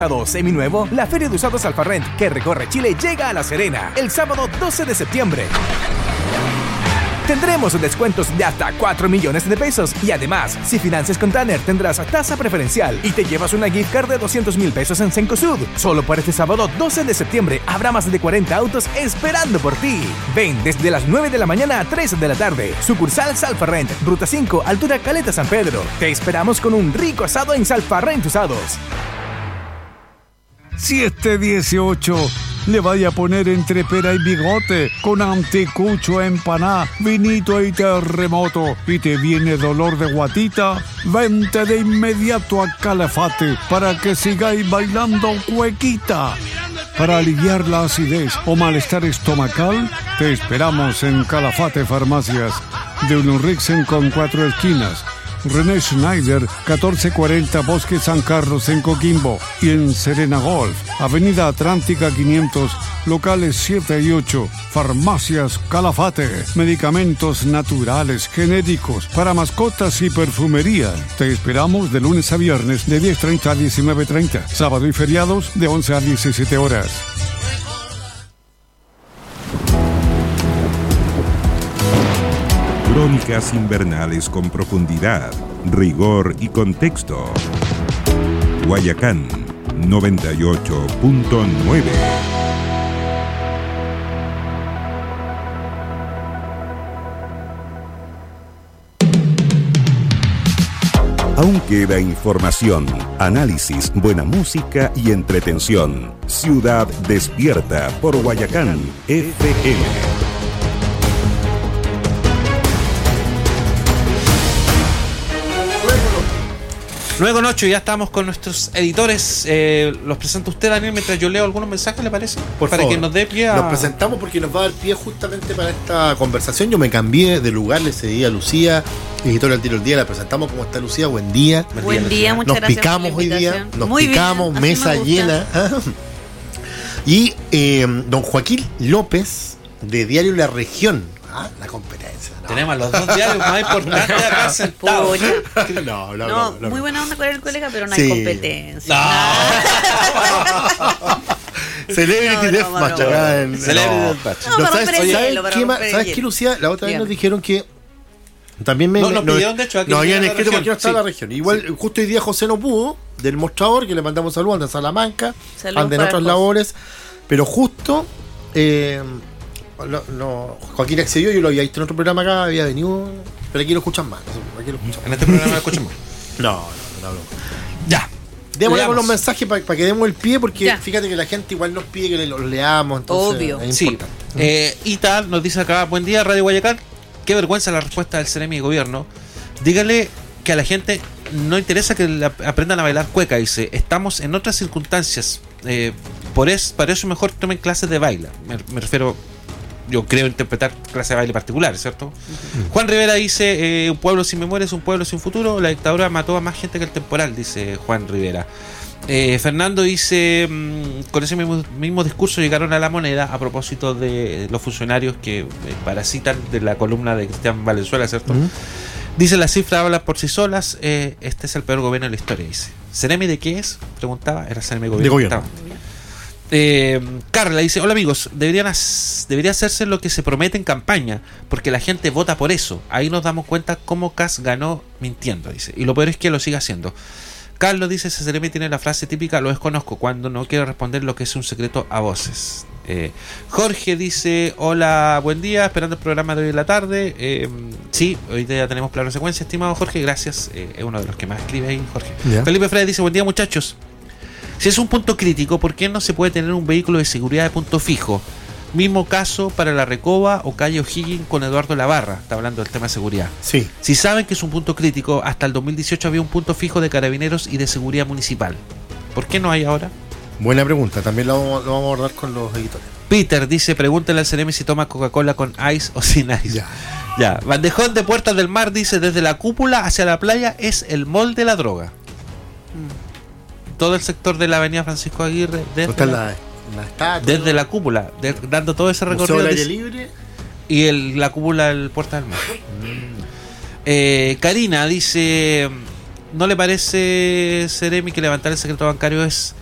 Seminuevo, la Feria de Usados Alfarrent que recorre Chile llega a La Serena el sábado 12 de septiembre. Tendremos descuentos de hasta 4 millones de pesos y además, si financias con Tanner tendrás tasa preferencial y te llevas una gift card de 200,000 pesos en Cencosud. Solo por este sábado 12 de septiembre habrá más de 40 autos esperando por ti. Ven desde las 9 de la mañana a 3 de la tarde. Sucursal Salfarrent, Ruta 5, altura Caleta San Pedro. Te esperamos con un rico asado en Salfarrent Usados. Si este 18 le vaya a poner entre pera y bigote, con anticucho, empaná, vinito y terremoto, y te viene dolor de guatita, vente de inmediato a Calafate para que sigáis bailando cuequita. Para aliviar la acidez o malestar estomacal, te esperamos en Calafate Farmacias, de Unurrixen con 4 esquinas. René Schneider, 1440 Bosque San Carlos en Coquimbo, y en Serena Golf, Avenida Atlántica 500, locales 7 y 8, Farmacias Calafate, medicamentos naturales, genéricos, para mascotas y perfumería. Te esperamos de lunes a viernes de 10:30 a 19:30, sábado y feriados de 11 a 17 horas. Crónicas invernales con profundidad, rigor y contexto. Guayacán 98.9. Aún queda información, análisis, buena música y entretención. Ciudad Despierta por Guayacán FM. Luego con 8 ya estamos con nuestros editores. Los presenta usted, Daniel, mientras yo leo algunos mensajes, ¿le parece? Por para favor, que nos dé pie a... Nos presentamos porque nos va a dar pie justamente para esta conversación. Yo me cambié de lugar, le cedí a Lucía, editora al Tiro del Día. La presentamos. ¿Cómo está, Lucía? Buen día. Buen día, muchas gracias. Nos picamos hoy día. Nos muy picamos, bien, mesa llena. Y don Joaquín López, de Diario La Región. La competencia. No. Tenemos los dos diarios más importantes acá sentados. No, muy buena onda con el colega, pero no hay competencia. Celebrity Deathmatch acá en... Celebrity Deathmatch. ¿Sabes qué, Lucía? La otra vez nos dijeron que también nos pidieron, de hecho, aquí nos habían escrito porque no está sí. La Región. Igual, justo hoy día José no pudo, del Mostrador, que le mandamos saludos, anda en Salamanca, anda en otras labores, pero justo... Joaquín accedió, yo lo había visto en otro programa acá, había venido, pero aquí lo escuchan más. En este programa lo escuchan más. No. Ya. Démosle con los mensajes para que demos el pie, porque ya. Fíjate que la gente igual nos pide que los leamos. Entonces, obvio. Es importante. Ita nos dice acá: buen día, Radio Guayacán. Qué vergüenza la respuesta del Ceremi de Gobierno. Dígale que a la gente no interesa que aprendan a bailar cueca. Dice: estamos en otras circunstancias. Para eso mejor tomen clases de baile. Me refiero. Yo creo interpretar clase de baile particular, ¿cierto? Uh-huh. Juan Rivera dice: un pueblo sin memoria es un pueblo sin futuro. La dictadura mató a más gente que el temporal, dice Juan Rivera. Fernando dice: con ese mismo discurso llegaron a La Moneda a propósito de los funcionarios que parasitan de la columna de Cristian Valenzuela, ¿cierto? Uh-huh. Dice: las cifras hablan por sí solas. Este es el peor gobierno de la historia, dice. ¿Ceremi de qué es? Preguntaba. Era Ceremi de gobierno. Carla dice: hola amigos, debería hacerse lo que se promete en campaña, porque la gente vota por eso. Ahí nos damos cuenta cómo Kast ganó mintiendo, dice, y lo peor es que lo sigue haciendo. Carlos dice: Ceremi tiene la frase típica: lo desconozco, cuando no quiero responder lo que es un secreto a voces. Jorge dice: hola, buen día, esperando el programa de hoy en la tarde. Sí, hoy ya tenemos plano secuencia, estimado Jorge, gracias. Es uno de los que más escribe ahí, Jorge. Yeah. Felipe Frey dice: buen día muchachos. Si es un punto crítico, ¿por qué no se puede tener un vehículo de seguridad de punto fijo? Mismo caso para la Recoba o calle O'Higgins con Eduardo Lavarra. Está hablando del tema de seguridad. Sí. Si saben que es un punto crítico, hasta el 2018 había un punto fijo de carabineros y de seguridad municipal. ¿Por qué no hay ahora? Buena pregunta, también lo vamos a abordar con los editores. Peter dice: pregúntale al Ceremi si toma Coca-Cola con ice o sin ice. Ya. Bandejón de Puertas del Mar dice: desde la cúpula hacia la playa es el mall de la droga. Todo el sector de la avenida Francisco Aguirre desde la cúpula, dando todo ese recorrido al aire libre y la cúpula del Puerta del Mar. Karina dice: ¿no le parece, Ceremi, que levantar el secreto bancario es